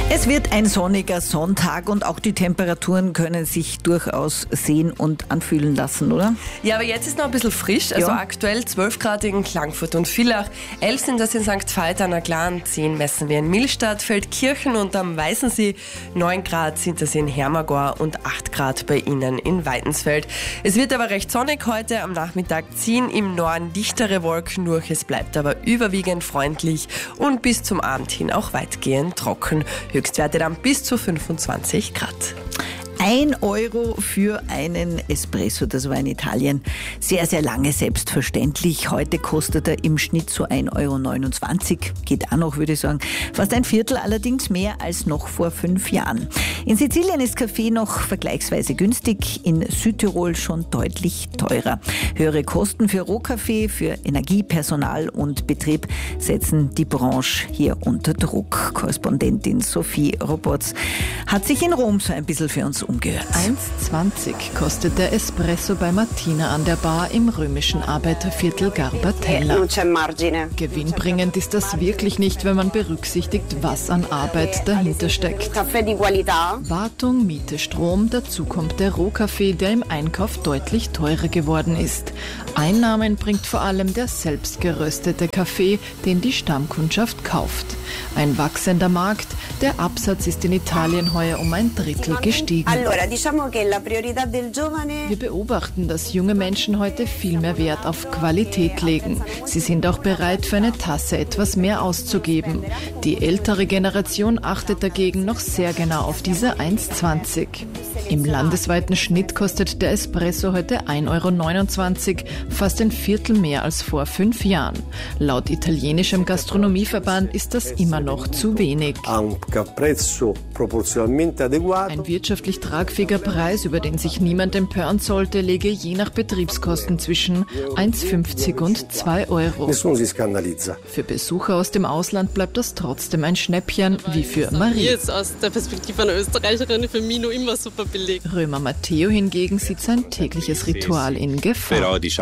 Es wird ein sonniger Sonntag und auch die Temperaturen können sich durchaus sehen und anfühlen lassen, oder? Ja, aber jetzt ist noch ein bisschen frisch. Also Ja. aktuell 12 Grad in Klagenfurt und Villach, 11 sind das in St. Veit an der Glan, 10 messen wir in Millstatt, Feldkirchen und am Weißensee, 9 Grad sind das in Hermagor und 8 Grad bei Ihnen in Weidensfeld. Es wird aber recht sonnig heute, am Nachmittag ziehen im Norden dichtere Wolken durch, es bleibt aber überwiegend freundlich und bis zum Abend hin auch weitgehend trocken. Höchstwerte dann bis zu 25 Grad. 1 Euro für einen Espresso, das war in Italien sehr, sehr lange selbstverständlich. Heute kostet er im Schnitt so 1,29 Euro. Geht auch noch, würde ich sagen. Fast ein Viertel, allerdings mehr als noch vor 5 Jahren. In Sizilien ist Kaffee noch vergleichsweise günstig, in Südtirol schon deutlich teurer. Höhere Kosten für Rohkaffee, für Energie, Personal und Betrieb setzen die Branche hier unter Druck. Korrespondentin Sophie Roberts hat sich in Rom so ein bisschen für uns umgehört. 1,20 kostet der Espresso bei Martina an der Bar im römischen Arbeiterviertel Garbatella. Gewinnbringend ist das wirklich nicht, wenn man berücksichtigt, was an Arbeit dahinter steckt. Wartung, Miete, Strom, dazu kommt der Rohkaffee, der im Einkauf deutlich teurer geworden ist. Einnahmen bringt vor allem der selbst geröstete Kaffee, den die Stammkundschaft kauft. Ein wachsender Markt, der Absatz ist in Italien heuer um 1/3 gestiegen. Wir beobachten, dass junge Menschen heute viel mehr Wert auf Qualität legen. Sie sind auch bereit, für eine Tasse etwas mehr auszugeben. Die ältere Generation achtet dagegen noch sehr genau auf diese 1,20. Im landesweiten Schnitt kostet der Espresso heute 1,29 Euro, fast ein Viertel mehr als vor 5 Jahren. Laut italienischem Gastronomieverband ist das immer noch zu wenig. Ein wirtschaftlich tragfähiger Preis, über den sich niemand empören sollte, läge je nach Betriebskosten zwischen 1,50 und 2 Euro. Für Besucher aus dem Ausland bleibt das trotzdem ein Schnäppchen, wie für Marie. Hier ist aus der Perspektive einer Österreicherin für mich noch immer super billig. Römer Matteo hingegen sieht sein tägliches Ritual in Gefahr.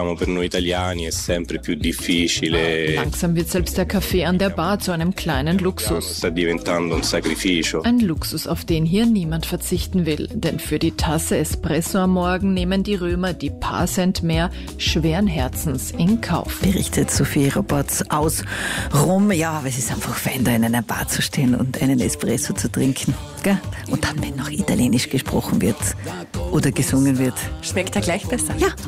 Langsam wird selbst der Kaffee an der Bar zu einem kleinen Luxus. Ein Luxus, auf den hier niemand verzichten will. Denn für die Tasse Espresso am Morgen nehmen die Römer die paar Cent mehr schweren Herzens in Kauf. Berichtet Sophie Roberts aus Rom. Ja, aber es ist einfach fein, da in einer Bar zu stehen und einen Espresso zu trinken. Gell? Und dann, wenn noch Italienisch gesprochen wird oder gesungen wird. Schmeckt er gleich besser? Ja.